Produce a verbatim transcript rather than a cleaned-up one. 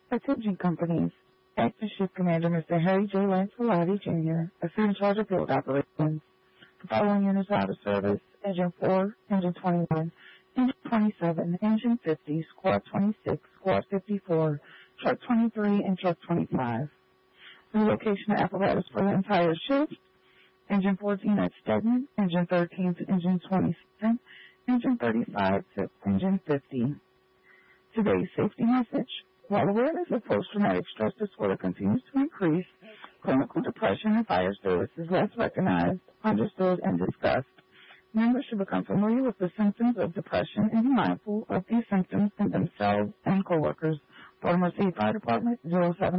Attention companies. Acting Shift Commander Mister Harry J. Lance Velati, Junior, is in charge of field operations. The following units are out of service: Engine four, Engine twenty-one, Engine twenty-seven, Engine fifty, Squad twenty-six, Squad fifty-four, Truck twenty-three, and Truck twenty-five. Relocation of apparatus for the entire shift: Engine fourteen at Stedman, Engine thirteen to Engine twenty-seven, Engine thirty-five to Engine fifty. Today's safety message: while awareness of post-traumatic stress disorder continues to increase, clinical depression and fire service is less recognized, understood, and discussed. Members should become familiar with the symptoms of depression and be mindful of these symptoms in themselves and coworkers. Baltimore City Fire Department, zero seven